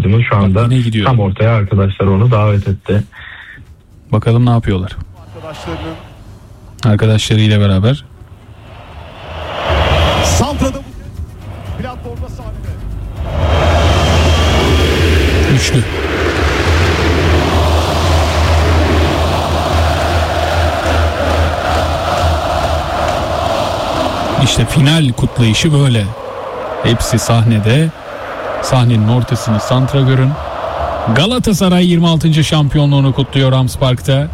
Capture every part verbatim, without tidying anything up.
stadyumu şu anda tam ortaya, arkadaşlar onu davet etti. Bakalım ne yapıyorlar. Arkadaşlarıyla beraber. Santra'da platformda sahnede. Üçlü. İşte final kutlayışı böyle. Hepsi sahnede. Sahnenin ortasını Santra görün. Galatasaray yirmi altıncı şampiyonluğunu kutluyor Rams Park'ta.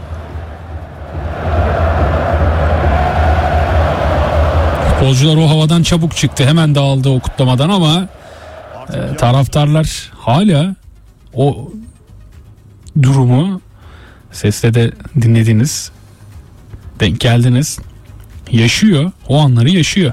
Futbolcular o havadan çabuk çıktı. Hemen dağıldı o kutlamadan ama e, taraftarlar hala o durumu, seste de dinlediniz, denk geldiniz, yaşıyor. O anları yaşıyor.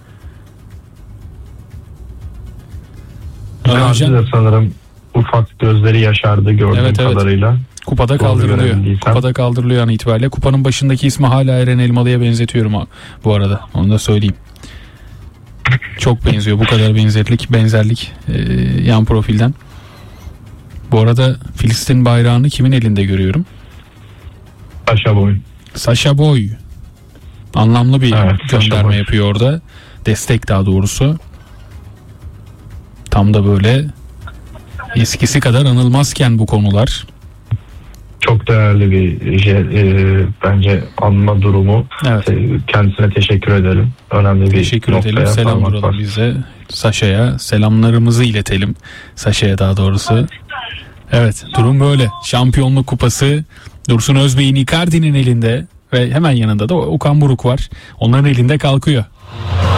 Hocam de sanırım ufak gözleri yaşardı gördüğüm evet, evet. kadarıyla. Kupada kaldırılıyor. Kupada kaldırılıyor an itibariyle. Kupanın başındaki ismi hala Eren Elmalı'ya benzetiyorum bu arada. Onu da söyleyeyim. Çok benziyor. Bu kadar benzerlik, benzerlik e, yan profilden. Bu arada Filistin bayrağını kimin elinde görüyorum? Sasha Boy. Sasha Boy. Anlamlı bir evet, gönderme yapıyor orada. Destek daha doğrusu. Tam da böyle eskisi kadar anılmazken bu konular. Çok değerli bir e, bence anma durumu. Evet. Kendisine teşekkür edelim. Önemli bir teşekkür edelim. Selam duralım bize. Sasha'ya selamlarımızı iletelim. Sasha'ya daha doğrusu. Evet, durum böyle. Şampiyonluk kupası Dursun Özbey'in, Icardi'nin elinde ve hemen yanında da Okan Buruk var. Onların elinde kalkıyor.